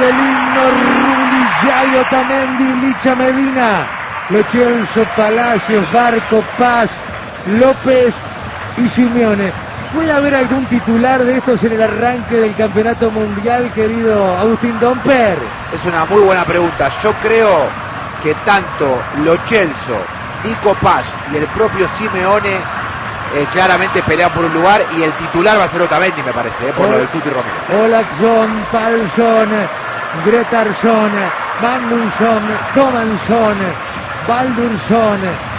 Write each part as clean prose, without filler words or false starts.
el himno, Rulli, Otamendi, Licha Medina, Lo Celso, Palacios, Barco, Paz, López y Simeone. ¿Puede haber algún titular de estos en el arranque del campeonato mundial, querido Agustín Domper? Es una muy buena pregunta. Yo creo que tanto Lo Celso, Nico Paz y el propio Simeone claramente pelean por un lugar, y el titular va a ser Otamendi, me parece, por lo del Tuti Romero. Olaxson, Palsson, Gretarsson, Magnusson, Tomansson, Baldursson,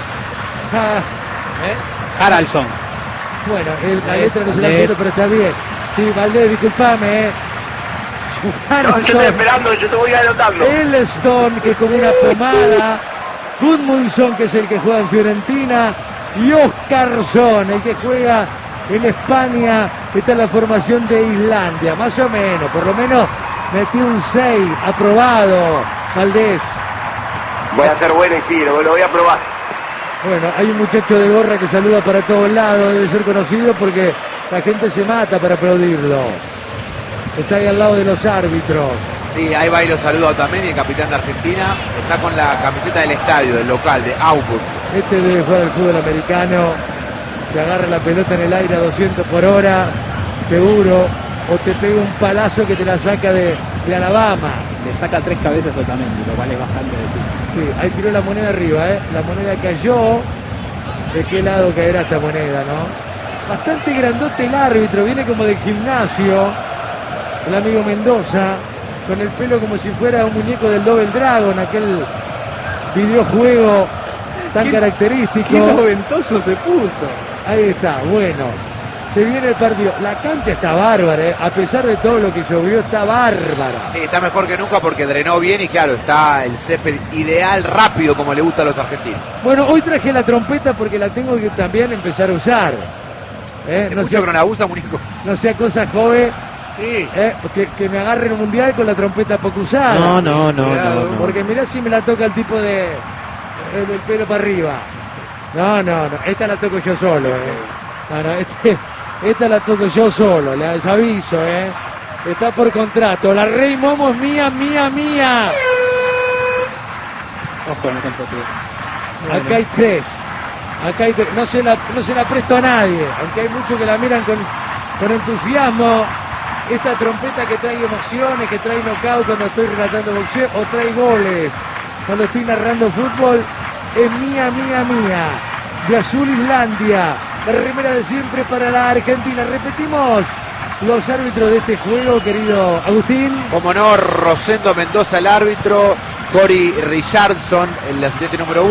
Haraldsson. Bueno, la letra no se la entiendo, pero está bien. Sí, Valdés, disculpame, No, yo estoy esperando, yo te voy anotando. Elstone, que es como una pomada. Gudmundsson, que es el que juega en Fiorentina. Y Oscarsson, el que juega en España. Está en la formación de Islandia, más o menos. Por lo menos metió un 6, aprobado, Valdés. Voy a ser bueno y sí, lo voy a probar. Bueno, hay un muchacho de gorra que saluda para todos lados, debe ser conocido porque la gente se mata para aplaudirlo. Está ahí al lado de los árbitros. Sí, ahí va y lo saluda Otamendi, el capitán de Argentina. Está con la camiseta del estadio, del local, de Augsburg. Este debe jugar al fútbol americano, que agarra la pelota en el aire a 200 por hora, seguro, o te pega un palazo que te la saca de Alabama. Le saca 3 cabezas a Otamendi, lo cual es bastante decir. Sí, ahí tiró la moneda arriba, la moneda cayó. ¿De qué lado caerá esta moneda, no? Bastante grandote el árbitro, viene como del gimnasio, el amigo Mendoza, con el pelo como si fuera un muñeco del Double Dragon, aquel videojuego tan característico. ¡Qué noventoso se puso! Ahí está, bueno. Se viene el partido. La cancha está bárbara, a pesar de todo lo que llovió, está bárbara. Sí, está mejor que nunca porque drenó bien y claro, está el césped ideal, rápido, como le gusta a los argentinos. Bueno, hoy traje la trompeta porque la tengo que también empezar a usar. No sea, que no la usa, Munico. No sea cosa joven. Sí. Que me agarren un mundial con la trompeta poco usada. No. Porque mirá si me la toca el tipo del pelo para arriba. No. Esta la toco yo solo, esta la toco yo solo, les aviso, Está por contrato. La Rey Momo es mía. Ojo, no tanto tiempo. Acá hay tres. No se la presto a nadie, aunque hay muchos que la miran con entusiasmo. Esta trompeta que trae emociones, que trae knockout cuando estoy relatando boxeo, o trae goles cuando estoy narrando fútbol, es mía. De azul Islandia, la remera de siempre para la Argentina. Repetimos los árbitros de este juego, querido Agustín. Como no, Rosendo Mendoza el árbitro, Cory Richardson el asistente número 1.